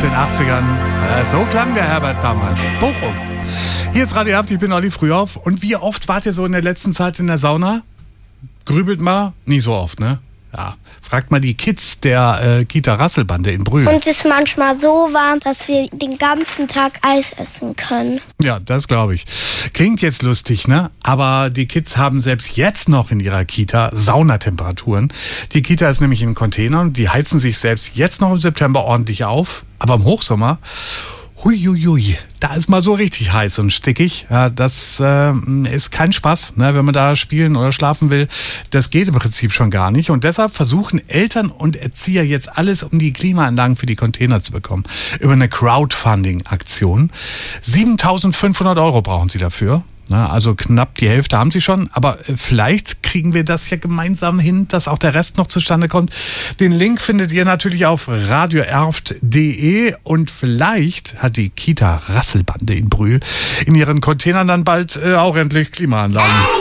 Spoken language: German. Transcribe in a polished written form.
aus den 80ern. So klang der Herbert damals. Bochum. Hier ist Radio Haft, ich bin Olli Frühauf. Und wie oft wart ihr so in der letzten Zeit in der Sauna? Grübelt mal? Nie so oft, ne? Ja, fragt mal die Kids der Kita Rasselbande in Brühl. Und es ist manchmal so warm, dass wir den ganzen Tag Eis essen können. Ja, das glaube ich. Klingt jetzt lustig, ne? Aber die Kids haben selbst jetzt noch in ihrer Kita Saunatemperaturen. Die Kita ist nämlich in Containern. Die heizen sich selbst jetzt noch im September ordentlich auf. Aber im Hochsommer, huiuiui, da ist mal so richtig heiß und stickig. Ja, das ist kein Spaß, ne, wenn man da spielen oder schlafen will. Das geht im Prinzip schon gar nicht. Und deshalb versuchen Eltern und Erzieher jetzt alles, um die Klimaanlagen für die Container zu bekommen. Über eine Crowdfunding-Aktion. 7.500 € brauchen sie dafür. Na, also knapp die Hälfte haben sie schon, aber vielleicht kriegen wir das ja gemeinsam hin, dass auch der Rest noch zustande kommt. Den Link findet ihr natürlich auf radioerft.de und vielleicht hat die Kita Rasselbande in Brühl in ihren Containern dann bald auch endlich Klimaanlagen.